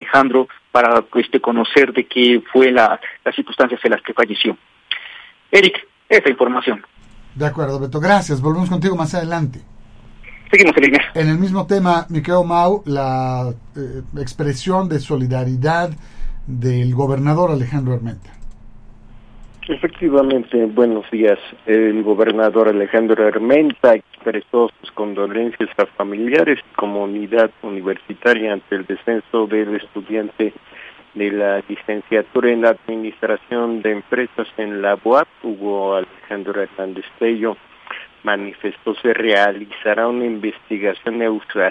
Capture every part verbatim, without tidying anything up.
Alejandro para este, conocer de qué fue la, las circunstancias en las que falleció. Eric, esta información. De acuerdo, Beto, gracias. Volvemos contigo más adelante. Seguimos en línea. En el mismo tema, Miquel Mau, la eh, expresión de solidaridad del gobernador Alejandro Armenta. Efectivamente, buenos días. El gobernador Alejandro Armenta expresó sus condolencias a familiares y comunidad universitaria ante el descenso del estudiante de la licenciatura en Administración de Empresas en la U A P, Hugo Alejandro Hernández Tello. Manifestó se realizará una investigación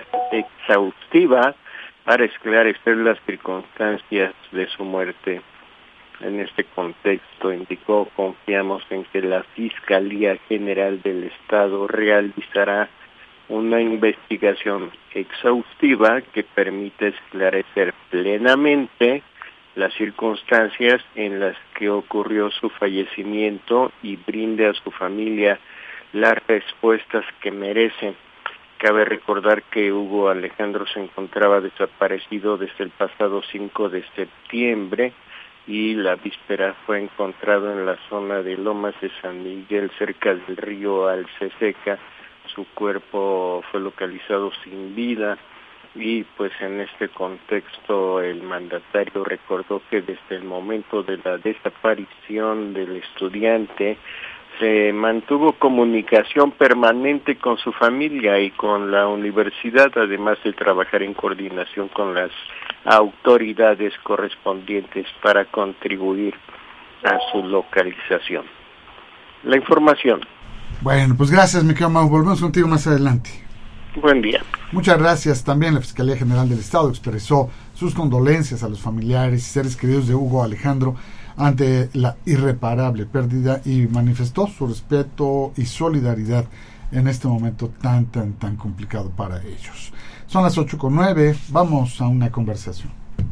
exhaustiva para esclarecer las circunstancias de su muerte. En este contexto, indicó, confiamos en que la Fiscalía General del Estado realizará una investigación exhaustiva que permita esclarecer plenamente las circunstancias en las que ocurrió su fallecimiento y brinde a su familia las respuestas que merecen. Cabe recordar que Hugo Alejandro se encontraba desaparecido desde el pasado cinco de septiembre y la víspera fue encontrado en la zona de Lomas de San Miguel, cerca del río Alceseca. Su cuerpo fue localizado sin vida y pues en este contexto el mandatario recordó que desde el momento de la desaparición del estudiante se mantuvo comunicación permanente con su familia y con la universidad, además de trabajar en coordinación con las autoridades correspondientes para contribuir a su localización. La información. Bueno, pues gracias, Miquel Mau. Volvemos contigo más adelante. Buen día. Muchas gracias. También la Fiscalía General del Estado expresó sus condolencias a los familiares y seres queridos de Hugo Alejandro ante la irreparable pérdida y manifestó su respeto y solidaridad en este momento tan, tan, tan complicado para ellos. Son las ocho con nueve, vamos a una conversación.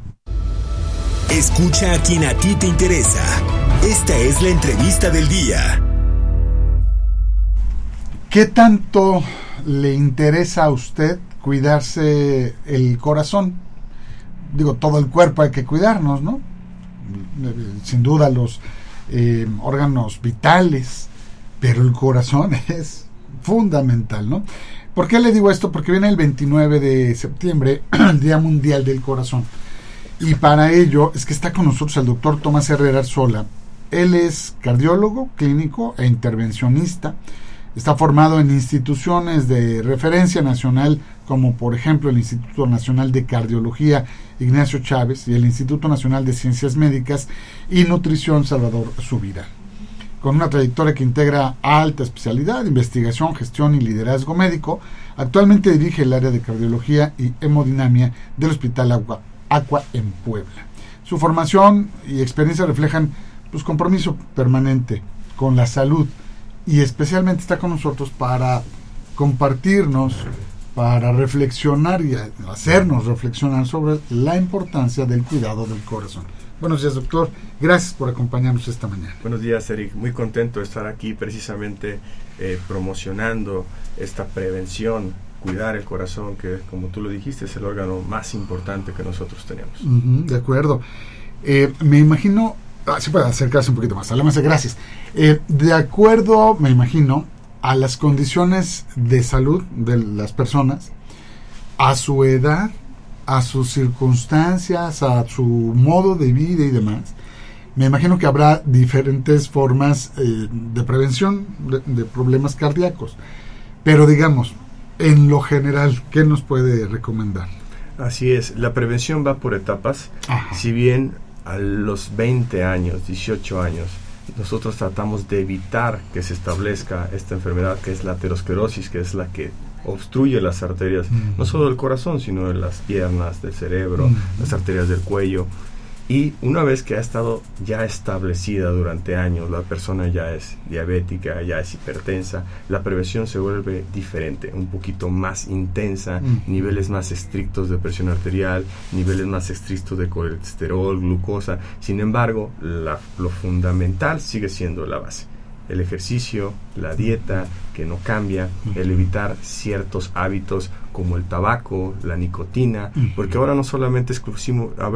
Escucha a quien a ti te interesa. Esta es la entrevista del día. ¿Qué tanto le interesa a usted cuidarse el corazón? Digo, todo el cuerpo hay que cuidarnos, ¿no? Sin duda los eh, órganos vitales, pero el corazón es fundamental, ¿no? ¿Por qué le digo esto? Porque viene el veintinueve de septiembre, el Día Mundial del Corazón, y para ello es que está con nosotros el doctor Tomás Herrera Arzola. Él es cardiólogo, clínico e intervencionista. Está formado en instituciones de referencia nacional, como por ejemplo el Instituto Nacional de Cardiología Ignacio Chávez y el Instituto Nacional de Ciencias Médicas y Nutrición Salvador Subirán. Con una trayectoria que integra alta especialidad, investigación, gestión y liderazgo médico, actualmente dirige el área de cardiología y hemodinamia del Hospital Agua, Aqua en Puebla. Su formación y experiencia reflejan pues, compromiso permanente con la salud, y especialmente está con nosotros para compartirnos, para reflexionar y hacernos reflexionar sobre la importancia del cuidado del corazón. Buenos días, doctor. Gracias por acompañarnos esta mañana. Buenos días, Eric. Muy contento de estar aquí precisamente eh, promocionando esta prevención, cuidar el corazón, que como tú lo dijiste es el órgano más importante que nosotros tenemos. Uh-huh, de acuerdo. Eh, me imagino... Ah, sí puede acercarse un poquito más. Además, gracias. Eh, de acuerdo, me imagino, a las condiciones de salud de las personas, a su edad, a sus circunstancias, a su modo de vida y demás, me imagino que habrá diferentes formas eh, de prevención de, de problemas cardíacos. Pero digamos, en lo general, ¿qué nos puede recomendar? Así es, la prevención va por etapas. Ajá. Si bien a los veinte años, dieciocho años, nosotros tratamos de evitar que se establezca esta enfermedad que es la aterosclerosis, que es la que obstruye las arterias, mm. no solo del corazón, sino de las piernas, del cerebro, mm. las arterias del cuello. Y una vez que ha estado ya establecida durante años, la persona ya es diabética, ya es hipertensa, la prevención se vuelve diferente, un poquito más intensa, mm. niveles más estrictos de presión arterial, niveles más estrictos de colesterol, glucosa. Sin embargo, la, lo fundamental sigue siendo la base. El ejercicio, la dieta que no cambia, el evitar ciertos hábitos como el tabaco, la nicotina, porque ahora no solamente exclusivo